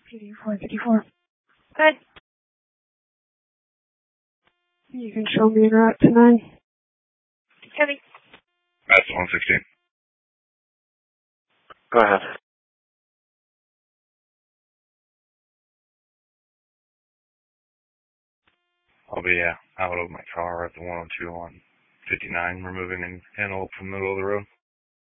54. Good. You can show me en route to 9. Heavy. That's 116. Go ahead. I'll be out of my car at the 102 on 59, removing an antelope from the middle of the road.